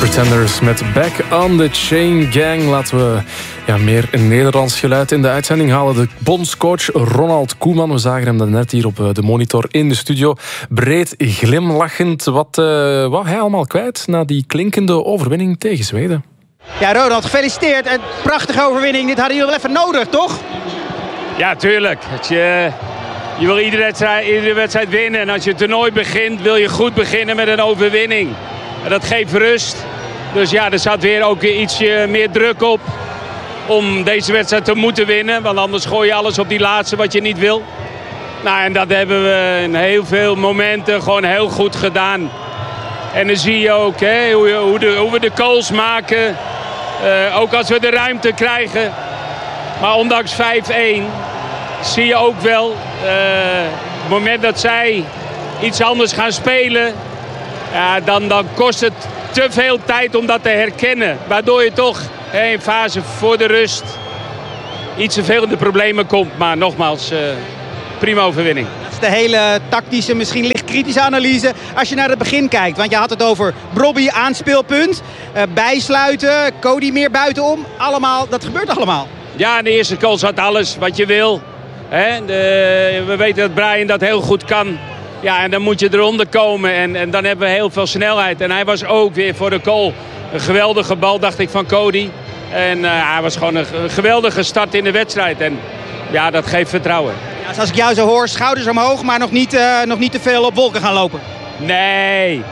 Pretenders met Back on the Chain Gang. Laten we meer een Nederlands geluid in de uitzending halen. De bondscoach Ronald Koeman. We zagen hem net hier op de monitor in de studio. Breed glimlachend. Wat wou hij allemaal kwijt na die klinkende overwinning tegen Zweden? Ja, Ronald, gefeliciteerd. Een prachtige overwinning. Dit hadden jullie wel even nodig, toch? Ja, tuurlijk. Je wil iedere wedstrijd winnen. En als je het toernooi begint, wil je goed beginnen met een overwinning. En dat geeft rust. Dus ja, er zat weer ook ietsje meer druk op om deze wedstrijd te moeten winnen. Want anders gooi je alles op die laatste wat je niet wil. Nou, en dat hebben we in heel veel momenten gewoon heel goed gedaan. En dan zie je ook hoe we de goals maken. Ook als we de ruimte krijgen. Maar ondanks 5-1 zie je ook wel het moment dat zij iets anders gaan spelen. Ja, dan kost het te veel tijd om dat te herkennen. Waardoor je toch in fase voor de rust iets te veel in de problemen komt. Maar nogmaals, prima overwinning. Dat is de hele tactische, misschien licht kritische analyse. Als je naar het begin kijkt, want je had het over Brobby aanspeelpunt. Bijsluiten, Cody meer buitenom. Allemaal, dat gebeurt allemaal. Ja, in de eerste goal zat alles wat je wil. We weten dat Brian dat heel goed kan. Ja, en dan moet je eronder komen en dan hebben we heel veel snelheid. En hij was ook weer voor de goal een geweldige bal, dacht ik, van Cody. En hij was gewoon een geweldige start in de wedstrijd. En ja, dat geeft vertrouwen. Ja, dus als ik jou zo hoor, schouders omhoog, maar nog niet te veel op wolken gaan lopen. Nee,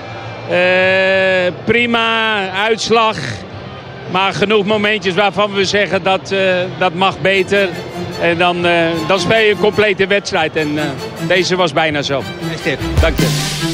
prima uitslag. Maar genoeg momentjes waarvan we zeggen dat mag beter. En dan speel je een complete wedstrijd. En deze was bijna zo. Gefeliciteerd. Dank je.